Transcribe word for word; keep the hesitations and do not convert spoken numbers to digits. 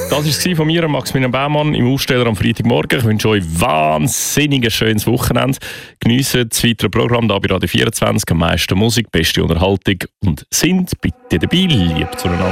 Das war es von mir, Maximilian Baumann, im Aufsteller am Freitagmorgen. Ich wünsche euch wahnsinnig ein schönes Wochenende. Geniessen das weitere Programm hier bei Radio vierundzwanzig. Am meisten Musik, beste Unterhaltung und sind bitte dabei, lieb zueinander.